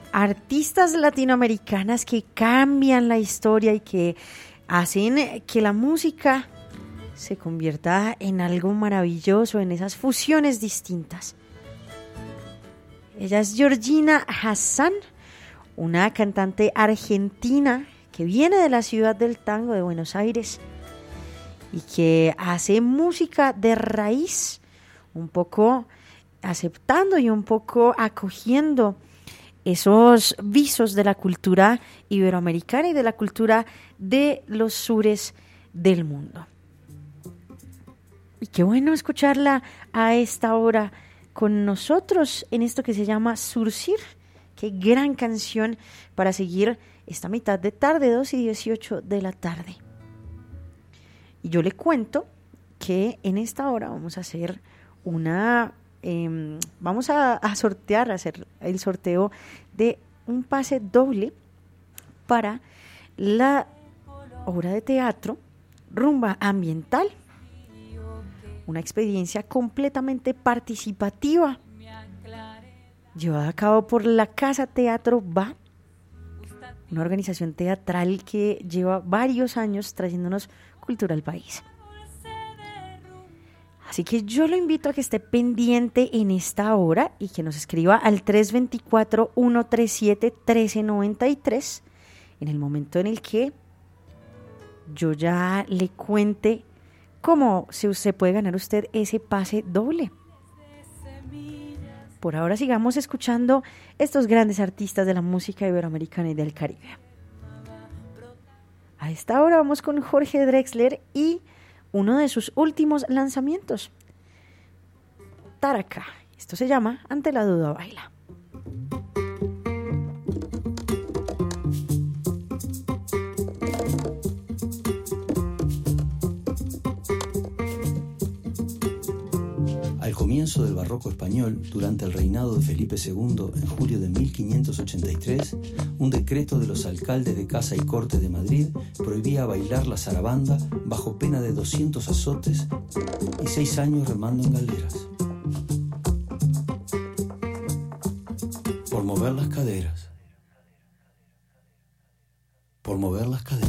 artistas latinoamericanas que cambian la historia y que hacen que la música se convierta en algo maravilloso, en esas fusiones distintas. Ella es Georgina Hassan, una cantante argentina que viene de la ciudad del tango de Buenos Aires y que hace música de raíz, un poco aceptando y un poco acogiendo esos visos de la cultura iberoamericana y de la cultura de los sures del mundo. Y qué bueno escucharla a esta hora con nosotros en esto que se llama Surcir. Qué gran canción para seguir esta mitad de tarde, 2:18 de la tarde. Y yo le cuento que en esta hora vamos a hacer vamos a sortear, a hacer el sorteo de un pase doble para la obra de teatro Rumba Ambiental, una experiencia completamente participativa llevada a cabo por la Casa Teatro Va, una organización teatral que lleva varios años trayéndonos cultura al país. Así que yo lo invito a que esté pendiente en esta hora y que nos escriba al 324-137-1393 en el momento en el que yo ya le cuente cómo se puede ganar usted ese pase doble. Por ahora sigamos escuchando estos grandes artistas de la música iberoamericana y del Caribe. A esta hora vamos con Jorge Drexler y uno de sus últimos lanzamientos, Taraca. Esto se llama Ante la duda baila. Al comienzo del barroco español, durante el reinado de Felipe II, en julio de 1583, un decreto de los alcaldes de Casa y Corte de Madrid prohibía bailar la zarabanda bajo pena de 200 azotes y 6 años remando en galeras. Por mover las caderas. Por mover las caderas.